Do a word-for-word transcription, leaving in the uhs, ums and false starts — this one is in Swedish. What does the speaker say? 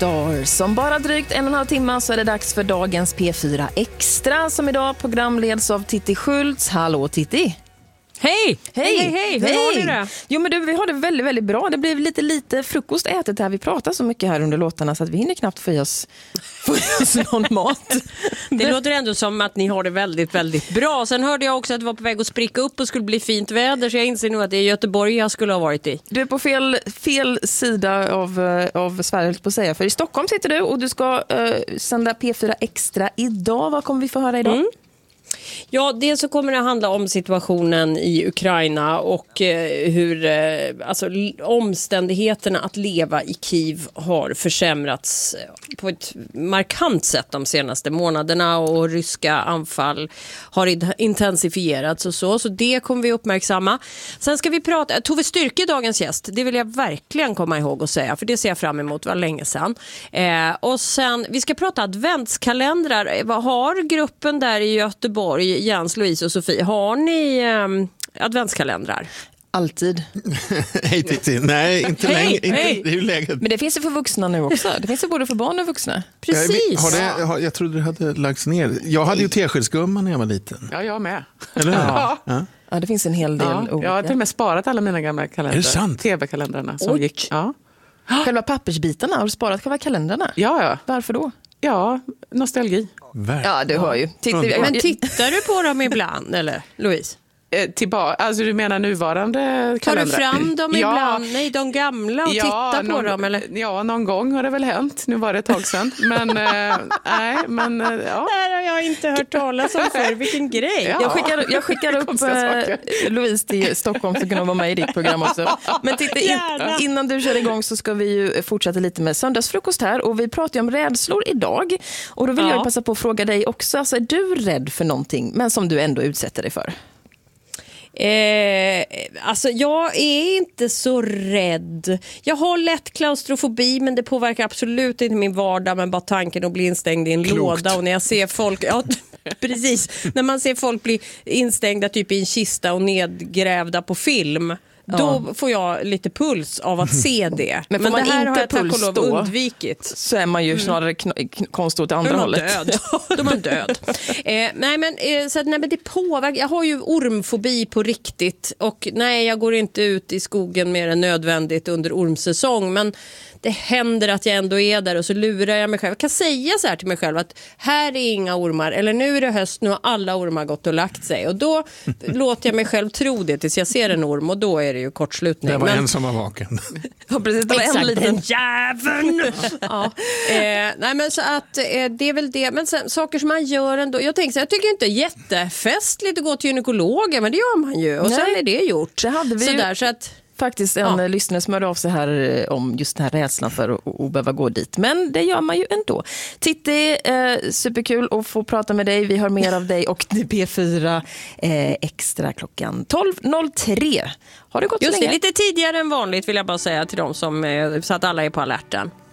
Stars. Om bara drygt en och en halv timme så är det dags för dagens P fyra Extra som idag programleds av Titti Schultz. Hallå Titti! Hej! Hej! Hej, hej! Hur har ni det? Jo men du, vi har det väldigt, väldigt bra. Det blev lite lite frukost ätet här. Vi pratar så mycket här under låtarna så att vi hinner knappt få i oss, få i oss någon mat. Det låter ändå som att ni har det väldigt, väldigt bra. Sen hörde jag också att det var på väg att spricka upp och skulle bli fint väder. Så jag inser nog att det är Göteborg jag skulle ha varit i. Du är på fel, fel sida av, av Sverige på att säga. För i Stockholm sitter du och du ska uh, sända P fyra Extra idag. Vad kommer vi få höra idag? Mm. Ja, det så kommer det handla om situationen i Ukraina och eh, hur eh, alltså, omständigheterna att leva i Kiev har försämrats på ett markant sätt de senaste månaderna och ryska anfall har intensifierats och så. Så det kommer vi uppmärksamma. Sen ska vi prata, Tove Styrke, dagens gäst, det vill jag verkligen komma ihåg att säga för det ser jag fram emot, var länge sedan. Eh, och sen, vi ska prata adventskalendrar. Vad har gruppen där i Göteborg, Jens, Louise och Sofie, har ni eh, adventskalendrar? Alltid. Hej Titti. Nej, inte hey, längre. Hey. Inte, det är ju läget. Men det finns ju för vuxna nu också. Det finns ju både för barn och vuxna. Precis. Har det, har, jag trodde det hade lagts ner. Jag hade ju teskedsgumman när jag var liten. Ja, jag med. Eller hur? Ja. Ja. Ja, det finns en hel del Ja, olika. jag har till och med sparat alla mina gamla kalendrar. Är det sant? T V-kalendrarna som Oj. gick. Ja. Själva pappersbitarna, har du sparat själva kalendrarna? Ja, ja. Varför då? Ja, nostalgi. Verkligen. Ja, du hör ju. Titta, Men tittar du på dem ibland, eller Louise? Eh, tillba- alltså du menar nuvarande Tar kalendrar? du fram dem Ja. ibland? Nej, de gamla och Ja, tittar på någon, dem, eller? Ja, någon gång har det väl hänt. Nu var det ett tag sedan. Men, eh, nej, men eh, ja. Det här har jag inte hört talas om för. Vilken grej. Ja. Jag skickar, jag skickar upp Konstiga eh, Louise till Stockholm så kunna vara med i ditt program också. Men titta, in, Gärna. innan du kör igång så ska vi ju fortsätta lite med söndagsfrukost här. Och vi pratar ju om rädslor idag. Och då vill Ja. jag passa på att fråga dig också. Alltså, är du rädd för någonting men som du ändå utsätter dig för? Eh, alltså jag är inte så rädd. Jag har lätt klaustrofobi, men det påverkar absolut inte min vardag. Men bara tanken att bli instängd i en Klokt. låda. Och när jag ser folk, ja, precis, när man ser folk bli instängda typ i en kista och nedgrävda på film, då får jag lite puls av att se det. Men får man det här inte har jag tack puls och lov då? undvikit. Så är man ju snarare kn- kn- konst åt Då andra är man hållet. död. Då är man död. eh, nej, men, eh, så att, nej, men det påverkar. Jag har ju ormfobi på riktigt. Och nej, jag går inte ut i skogen mer än nödvändigt under ormsäsong. Men det händer att jag ändå är där och så lurar jag mig själv. Jag kan säga så här till mig själv att här är inga ormar. Eller nu är det höst, nu har alla ormar gått och lagt sig. Och då låter jag mig själv tro det tills jag ser en orm. Och då är det ju kortslutning. Det var men, en som var vaken. Ja, precis. Det var en Exakt, liten... den jäveln. Ja. Eh, nej, men så att eh, det är väl det. Men sen, saker som man gör ändå. Jag tänker så här, jag tycker inte det är jättefestligt att gå till gynekologen, men det gör man ju. Och Nej. sen är det gjort. Det hade vi så ju- där, så att Faktiskt en Ja. lyssnare som hörde av sig här om just den här rädslan för att, att behöva gå dit. Men det gör man ju ändå. Titti, eh, superkul att få prata med dig. Vi har mer av dig och P fyra eh, Extra klockan tolv noll tre. Har det gått just så det, länge? lite tidigare än vanligt vill jag bara säga till dem som, eh, så att alla är på alerten.